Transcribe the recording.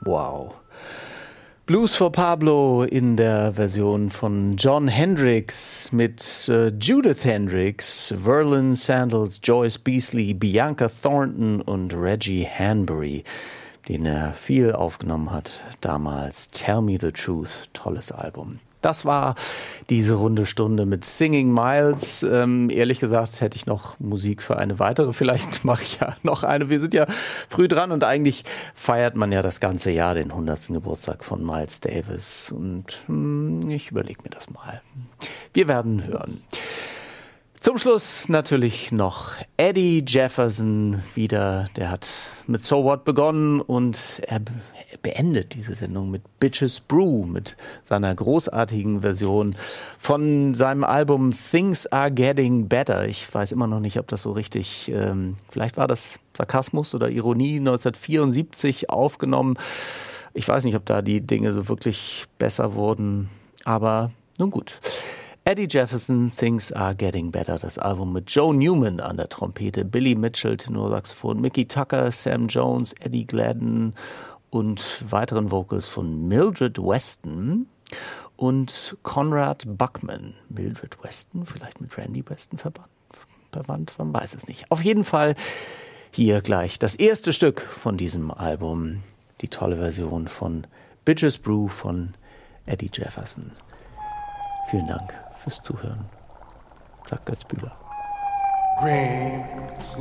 Wow. Blues for Pablo in der Version von Jon Hendricks mit Judith Hendricks, Verlin Sandals, Joyce Beasley, Bianca Thornton und Reggie Hanbury, den er viel aufgenommen hat damals. Tell Me the Truth, tolles Album. Das war diese runde Stunde mit Singing Miles. Ehrlich gesagt hätte ich noch Musik für eine weitere. Vielleicht mache ich ja noch eine. Wir sind ja früh dran und eigentlich feiert man ja das ganze Jahr den 100. Geburtstag von Miles Davis. Und ich überlege mir das mal. Wir werden hören. Zum Schluss natürlich noch Eddie Jefferson wieder. Der hat mit So What begonnen und er beendet diese Sendung mit Bitches Brew, mit seiner großartigen Version von seinem Album Things Are Getting Better. Ich weiß immer noch nicht, ob das so richtig, vielleicht war das Sarkasmus oder Ironie, 1974 aufgenommen. Ich weiß nicht, ob da die Dinge so wirklich besser wurden, aber nun gut. Eddie Jefferson, Things Are Getting Better, das Album mit Joe Newman an der Trompete, Billy Mitchell, Tenorsaxophon, Mickey Tucker, Sam Jones, Eddie Gladden und weiteren Vocals von Mildred Weston und Conrad Buckman. Mildred Weston, vielleicht mit Randy Weston verwandt, man weiß es nicht. Auf jeden Fall hier gleich das erste Stück von diesem Album, die tolle Version von Bitches Brew von Eddie Jefferson. Vielen Dank fürs Zuhören, sagt Götz Bühler. Green